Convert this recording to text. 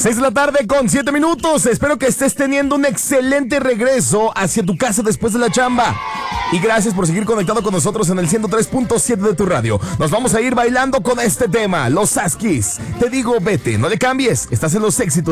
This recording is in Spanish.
6 de la tarde con 7 minutos. Espero que estés teniendo un excelente regreso hacia tu casa después de la chamba. Y gracias por seguir conectado con nosotros en el 103.7 de tu radio. Nos vamos a ir bailando con este tema, los Saskis. Te digo, vete, no le cambies. Estás en los éxitos.